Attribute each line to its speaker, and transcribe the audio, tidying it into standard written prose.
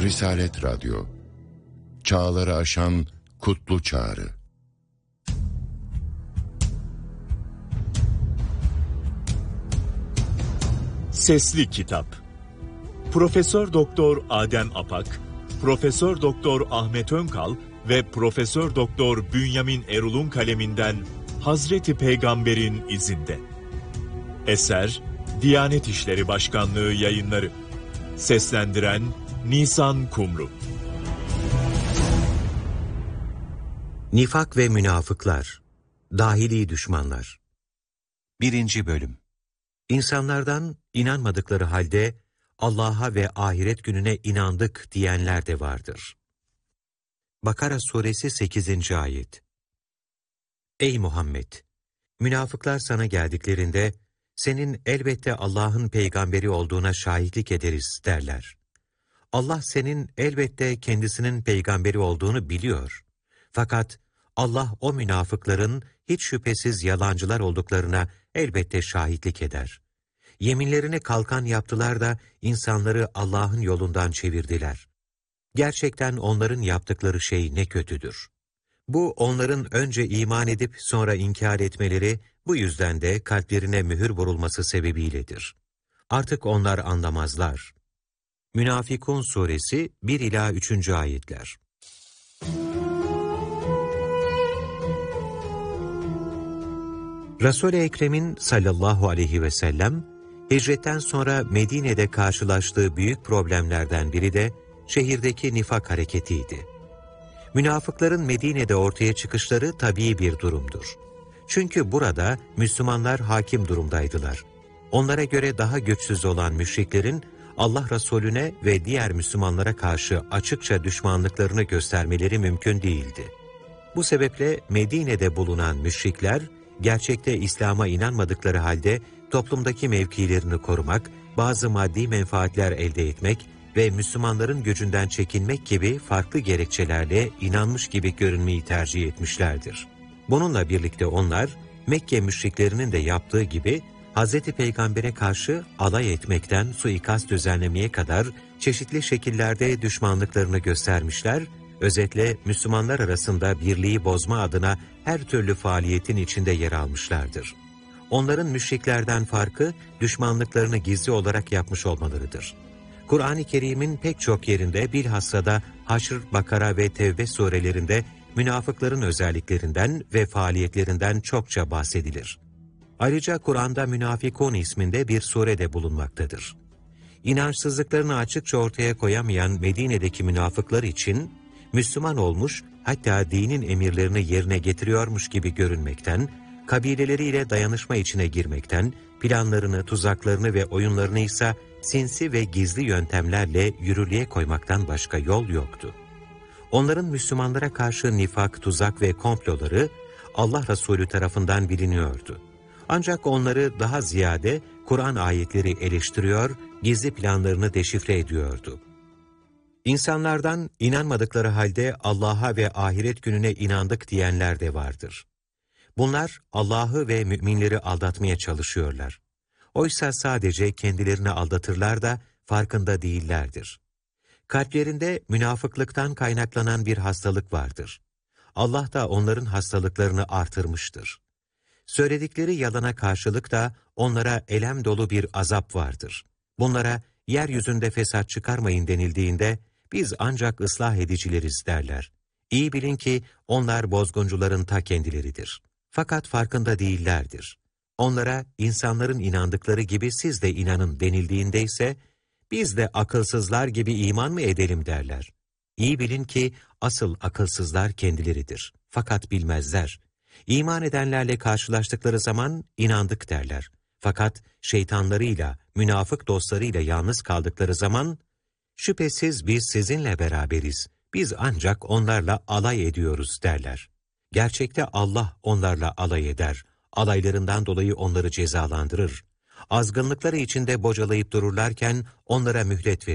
Speaker 1: Risalet Radyo, çağları aşan kutlu çağrı.
Speaker 2: Sesli Kitap. Profesör Doktor Adem Apak, Profesör Doktor Ahmet Önkal ve Profesör Doktor Bünyamin Erul'un kaleminden Hazreti Peygamber'in izinde. Eser Diyanet İşleri Başkanlığı Yayınları. Seslendiren Nisan Kumru.
Speaker 3: Nifak ve münafıklar, dahili düşmanlar. 1. Bölüm. İnsanlardan inanmadıkları halde Allah'a ve ahiret gününe inandık diyenler de vardır. Bakara suresi 8. ayet. Ey Muhammed! Münafıklar sana geldiklerinde, senin elbette Allah'ın peygamberi olduğuna şahitlik ederiz derler. Allah senin elbette kendisinin peygamberi olduğunu biliyor. Fakat Allah o münafıkların hiç şüphesiz yalancılar olduklarına elbette şahitlik eder. Yeminlerine kalkan yaptılar da insanları Allah'ın yolundan çevirdiler. Gerçekten onların yaptıkları şey ne kötüdür. Bu onların önce iman edip sonra inkar etmeleri, bu yüzden de kalplerine mühür vurulması sebebiyledir. Artık onlar anlamazlar. Münafikun suresi 1-3. ayetler. Resul-i Ekrem'in sallallahu aleyhi ve sellem, hicretten sonra Medine'de karşılaştığı büyük problemlerden biri de şehirdeki nifak hareketiydi. Münafıkların Medine'de ortaya çıkışları tabii bir durumdur. Çünkü burada Müslümanlar hakim durumdaydılar. Onlara göre daha güçsüz olan müşriklerin Allah Resulüne ve diğer Müslümanlara karşı açıkça düşmanlıklarını göstermeleri mümkün değildi. Bu sebeple Medine'de bulunan müşrikler, gerçekte İslam'a inanmadıkları halde toplumdaki mevkilerini korumak, bazı maddi menfaatler elde etmek ve Müslümanların gücünden çekinmek gibi farklı gerekçelerle inanmış gibi görünmeyi tercih etmişlerdir. Bununla birlikte onlar, Mekke müşriklerinin de yaptığı gibi, Hz. Peygamber'e karşı alay etmekten suikast düzenlemeye kadar çeşitli şekillerde düşmanlıklarını göstermişler, özetle Müslümanlar arasında birliği bozma adına her türlü faaliyetin içinde yer almışlardır. Onların müşriklerden farkı, düşmanlıklarını gizli olarak yapmış olmalarıdır. Kur'an-ı Kerim'in pek çok yerinde, bilhassa da Haşr, Bakara ve Tevbe surelerinde münafıkların özelliklerinden ve faaliyetlerinden çokça bahsedilir. Ayrıca Kur'an'da Münafikun isminde bir surede bulunmaktadır. İnançsızlıklarını açıkça ortaya koyamayan Medine'deki münafıklar için, Müslüman olmuş, hatta dinin emirlerini yerine getiriyormuş gibi görünmekten, kabileleriyle dayanışma içine girmekten, planlarını, tuzaklarını ve oyunlarını ise sinsi ve gizli yöntemlerle yürürlüğe koymaktan başka yol yoktu. Onların Müslümanlara karşı nifak, tuzak ve komploları Allah Resulü tarafından biliniyordu. Ancak onları daha ziyade Kur'an ayetleri eleştiriyor, gizli planlarını deşifre ediyordu. İnsanlardan inanmadıkları halde Allah'a ve ahiret gününe inandık diyenler de vardır. Bunlar Allah'ı ve müminleri aldatmaya çalışıyorlar. Oysa sadece kendilerini aldatırlar da farkında değillerdir. Kalplerinde münafıklıktan kaynaklanan bir hastalık vardır. Allah da onların hastalıklarını artırmıştır. Söyledikleri yalana karşılık da onlara elem dolu bir azap vardır. Bunlara yeryüzünde fesat çıkarmayın denildiğinde, biz ancak ıslah edicileriz derler. İyi bilin ki onlar bozguncuların ta kendileridir. Fakat farkında değillerdir. Onlara insanların inandıkları gibi siz de inanın denildiğinde ise, biz de akılsızlar gibi iman mı edelim derler. İyi bilin ki asıl akılsızlar kendileridir. Fakat bilmezler. İman edenlerle karşılaştıkları zaman inandık derler. Fakat şeytanlarıyla, münafık dostlarıyla yalnız kaldıkları zaman, şüphesiz biz sizinle beraberiz, biz ancak onlarla alay ediyoruz derler. Gerçekte Allah onlarla alay eder, alaylarından dolayı onları cezalandırır. Azgınlıkları içinde bocalayıp dururlarken onlara mühlet verir.